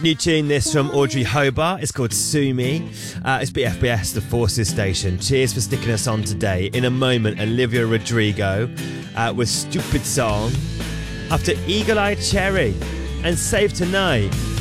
New tune this from Audrey Hobart. It's called Sue Me. It's BFBS, the Forces station. Cheers for sticking us on today. In a moment, Olivia Rodrigo with Stupid Song. After Eagle Eye Cherry and Save Tonight.